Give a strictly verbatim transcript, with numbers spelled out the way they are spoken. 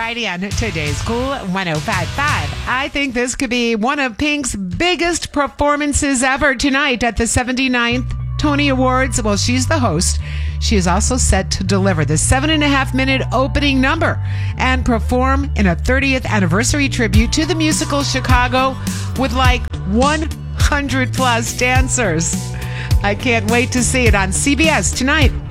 Friday on today's Cool one oh five point five. I think this could be one of Pink's biggest performances ever tonight at the seventy-ninth Tony Awards. Well, she's the host. She is also set to deliver the seven and a half minute opening number and perform in a thirtieth anniversary tribute to the musical Chicago with like one hundred plus dancers. I can't wait to see it on C B S tonight.